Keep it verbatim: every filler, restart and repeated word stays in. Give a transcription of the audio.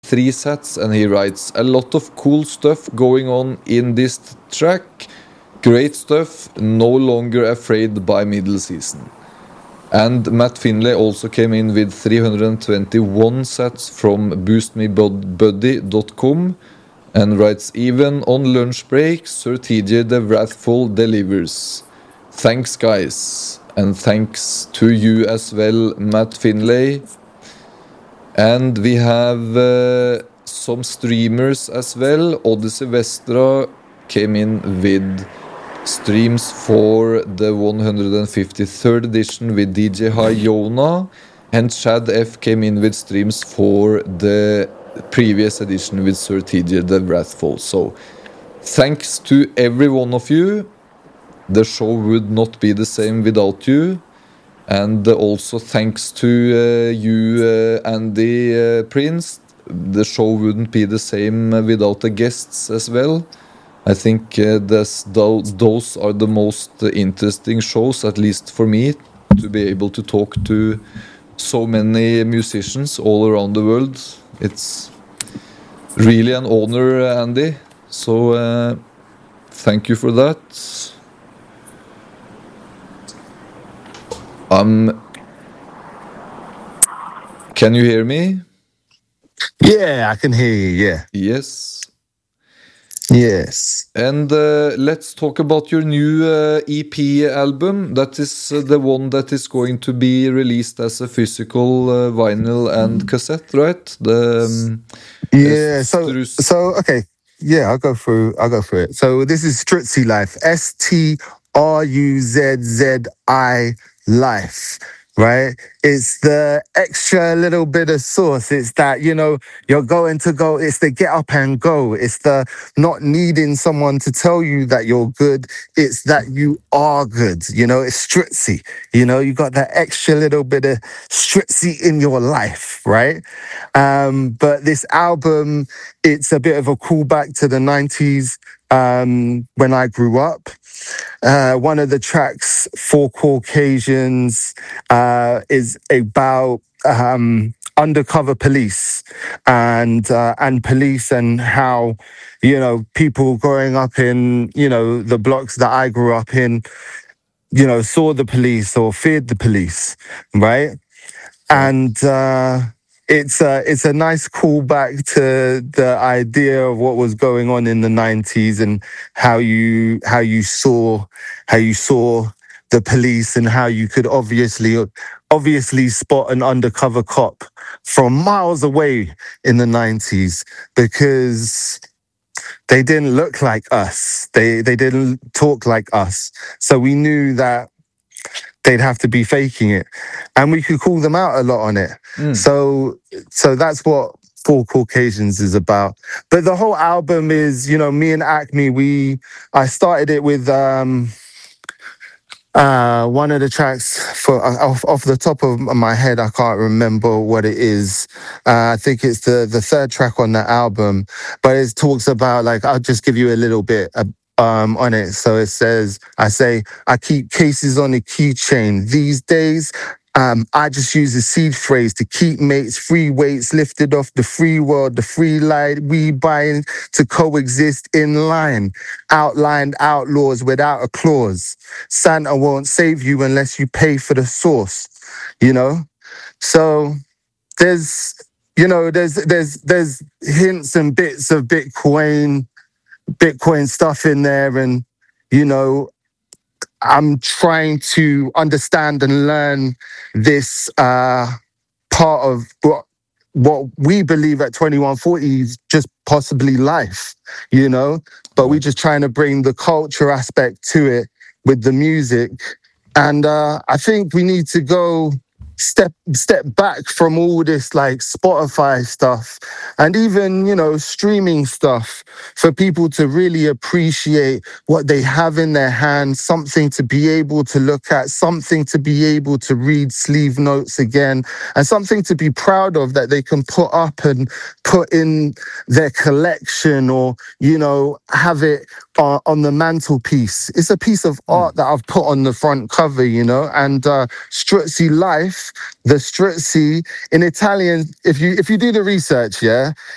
three sets, and he writes, a lot of cool stuff going on in this track. Great stuff, no longer afraid by middle season. And Matt Finlay also came in with three hundred twenty-one sets from boost me buddy dot com and writes, even on lunch break, Sir T J the Wrathful delivers. Thanks, guys. And thanks to you as well, Matt Finlay. And we have uh, some streamers as well. Odyssey Vestra came in with streams for the one hundred fifty-third edition with D J Hayona, and Chad F came in with streams for the previous edition with Sir T J the Wrathful. So thanks to every one of you. The show would not be the same without you. And also thanks to uh, you, uh, Andy uh, Prince. The show wouldn't be the same without the guests as well. I think uh, this, those are the most interesting shows, at least for me, to be able to talk to so many musicians all around the world. It's really an honor, Andy. So uh, thank you for that. Um, can you hear me? Yeah, I can hear you, yeah. Yes. Yes. And uh, let's talk about your new uh, E P album. That is uh, the one that is going to be released as a physical uh, vinyl and cassette, right? The um, yeah. So, so okay. Yeah, I'll go through. I'll go through it. So this is Strutzi Life. S T R U Z Z I Life. Right? It's the extra little bit of sauce. It's that, you know, you're going to go. It's the get up and go. It's the not needing someone to tell you that you're good. It's that you are good. You know, it's Strutzi. You know, you got that extra little bit of Strutzi in your life, right? Um, but this album, it's a bit of a callback to the nineties um, when I grew up. Uh, one of the tracks, For Caucasians, uh, is about um, undercover police and uh, and police and how, you know, people growing up in, you know, the blocks that I grew up in, you know, saw the police or feared the police, right? And uh, it's a, it's a nice callback to the idea of what was going on in the nineties and how you how you saw how you saw the police and how you could obviously obviously spot an undercover cop from miles away in the nineties because they didn't look like us. They they didn't talk like us. So we knew that they'd have to be faking it. And we could call them out a lot on it. Mm. So so that's what For Caucasians is about. But the whole album is, you know, me and Acme, we I started it with um uh one of the tracks for uh, off, off the top of my head, I can't remember what it is. Uh, I think it's the the third track on the album, but it talks about, like, I'll just give you a little bit uh, Um, on it. So it says, I say, I keep cases on a keychain. These days, um, I just use a seed phrase to keep mates, free weights lifted off the free world, the free light we buying to coexist in line. Outlined outlaws without a clause. Santa won't save you unless you pay for the sauce, you know? So there's, you know, there's, there's, there's hints and bits of Bitcoin, Bitcoin stuff in there, and, you know, I'm trying to understand and learn this uh, part of what what we believe at twenty-one forty is just possibly life, you know, but we're just trying to bring the culture aspect to it with the music. And uh, I think we need to go step step back from all this, like, Spotify stuff and even, you know, streaming stuff, for people to really appreciate what they have in their hands, something to be able to look at, something to be able to read sleeve notes again, and something to be proud of that they can put up and put in their collection, or, you know, have it uh, on the mantelpiece. It's a piece of art that I've put on the front cover, you know, and uh, Strutzi Life, the Strutzi in Italian, if you if you do the research, yeah,